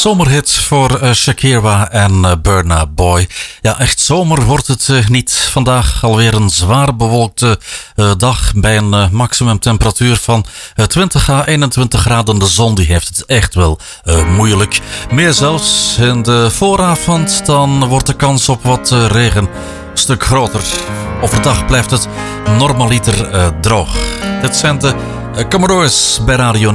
zomerhit voor Shakira en Burna Boy. Ja, echt zomer wordt het niet. Vandaag alweer een zwaar bewolkte dag bij een maximumtemperatuur van 20 à 21 graden. De zon die heeft het echt wel moeilijk. Meer zelfs in de vooravond, dan wordt de kans op wat regen een stuk groter. Overdag blijft het normaliter droog. Dit zijn de Commodores bij Radio